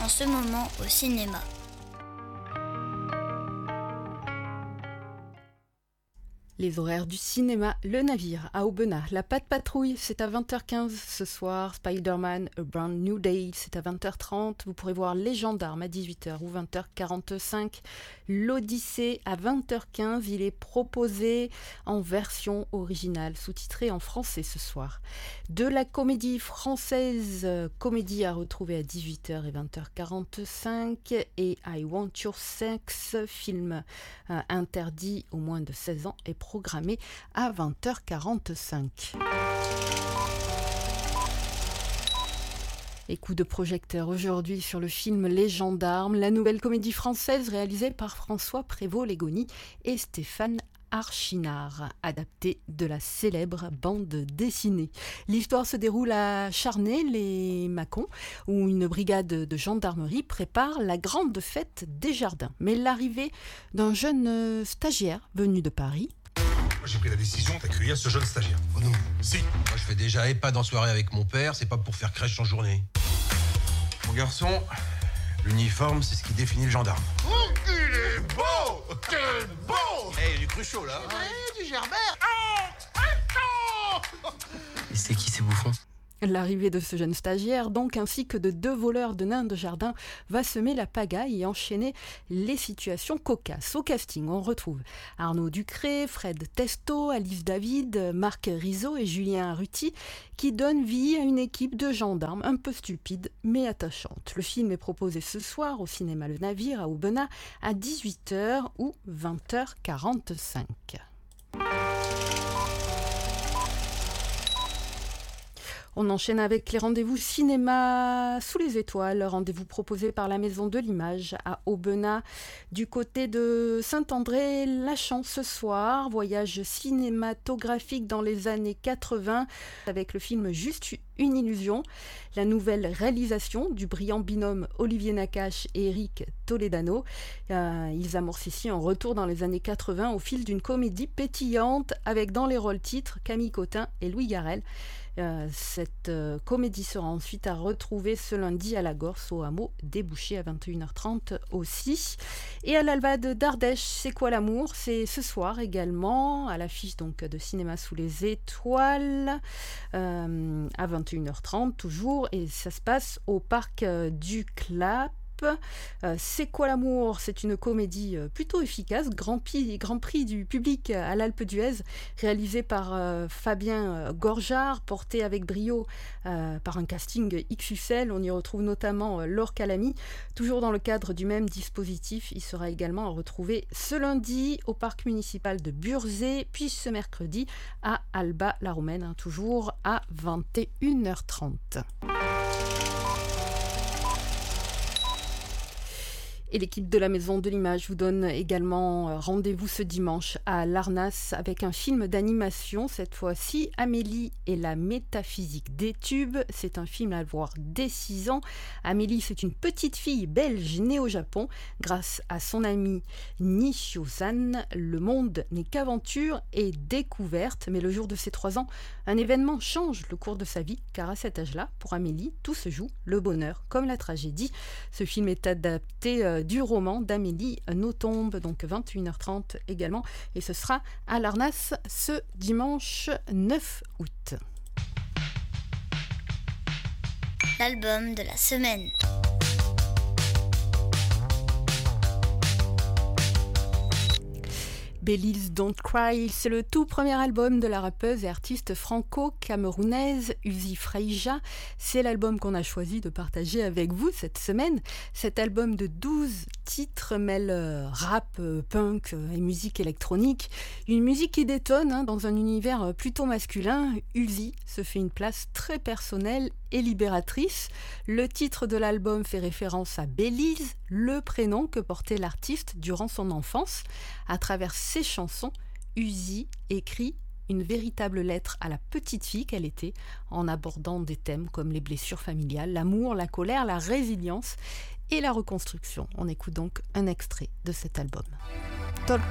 en ce moment au cinéma. Les horaires du cinéma, Le Navire à Aubenas, La Patte Patrouille, c'est à 20h15 ce soir, Spider-Man, A Brand New Day, c'est à 20h30, vous pourrez voir Les Gendarmes à 18h ou 20h45, L'Odyssée à 20h15, il est proposé en version originale, sous-titré en français ce soir. De la comédie française, comédie à retrouver à 18h et 20h45, et I Want Your Sex, film interdit aux moins de 16 ans et programmé à 20h45. Et coup de projecteur aujourd'hui sur le film Les Gendarmes, la nouvelle comédie française réalisée par François Prévost-Légony et Stéphane Archinard, adapté de la célèbre bande dessinée. L'histoire se déroule à Charnay-les-Mâcons, où une brigade de gendarmerie prépare la grande fête des jardins. Mais l'arrivée d'un jeune stagiaire venu de Paris... Moi, j'ai pris la décision d'accueillir ce jeune stagiaire. Oh non. Si. Moi, je fais déjà EHPAD en soirée avec mon père, c'est pas pour faire crèche en journée. Mon garçon, l'uniforme, c'est ce qui définit le gendarme. Oh, il est beau! Quel beau! Hey, du cruchot, là. Ouais, du Gerbert. Et c'est qui ces bouffons ? L'arrivée de ce jeune stagiaire, donc, ainsi que de 2 voleurs de nains de jardin, va semer la pagaille et enchaîner les situations cocasses. Au casting, on retrouve Arnaud Ducré, Fred Testo, Alice David, Marc Rizzo et Julien Arruti, qui donnent vie à une équipe de gendarmes un peu stupide mais attachante. Le film est proposé ce soir au cinéma Le Navire à Aubenas à 18h ou 20h45. On enchaîne avec les rendez-vous cinéma sous les étoiles, rendez-vous proposé par la Maison de l'Image à Aubenas, du côté de Saint-André-Lachamps ce soir. Voyage cinématographique dans les années 80 avec le film Juste une illusion, la nouvelle réalisation du brillant binôme Olivier Nakache et Eric Toledano. Ils amorcent ici un retour dans les années 80 au fil d'une comédie pétillante avec dans les rôles titres Camille Cotin et Louis Garrel. Cette comédie sera ensuite à retrouver ce lundi à la Gorse au hameau Débouché à 21h30 aussi. Et à l'Alvade d'Ardèche, c'est quoi l'amour ? C'est ce soir également à l'affiche donc de Cinéma sous les étoiles à 21h30 toujours, et ça se passe au parc du Clap. C'est quoi l'amour ? C'est une comédie plutôt efficace, grand prix du public à l'Alpe d'Huez, réalisée par Fabien Gorjard, porté avec brio par un casting XXL. On y retrouve notamment Laure Calamy. Toujours dans le cadre du même dispositif, il sera également à retrouver ce lundi au parc municipal de Burzet, puis ce mercredi à Alba-la-Romaine, toujours à 21h30. Et l'équipe de la Maison de l'Image vous donne également rendez-vous ce dimanche à Larnas avec un film d'animation, cette fois-ci Amélie et la métaphysique des tubes. C'est un film à voir dès 6 ans. Amélie, c'est une petite fille belge née au Japon. Grâce à son amie Nishio-san, le monde n'est qu'aventure et découverte. Mais le jour de ses 3 ans, un événement change le cours de sa vie, car à cet âge-là, pour Amélie, tout se joue, le bonheur comme la tragédie. Ce film est adapté du roman d'Amélie Nothomb, donc 21h30 également, et ce sera à Larnas ce dimanche 9 août. L'album de la semaine. Belize Don't Cry, c'est le tout premier album de la rappeuse et artiste franco-camerounaise Uzi Fraïja. C'est l'album qu'on a choisi de partager avec vous cette semaine. Cet album de 12 titres mêle rap, punk et musique électronique. Une musique qui détonne dans un univers plutôt masculin. Uzi se fait une place très personnelle et libératrice. Le titre de l'album fait référence à Belize, le prénom que portait l'artiste durant son enfance. À travers ses chansons, Uzi écrit une véritable lettre à la petite fille qu'elle était, en abordant des thèmes comme les blessures familiales, l'amour, la colère, la résilience et la reconstruction. On écoute donc un extrait de cet album.